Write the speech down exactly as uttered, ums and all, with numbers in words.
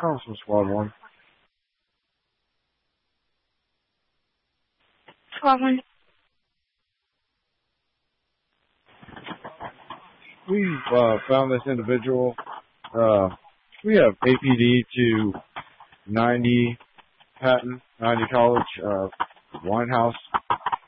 Carlson Squad one. Squad one. We've uh, found this individual. Uh, we have A P D to ninety Patton, ninety College, uh, Winehouse.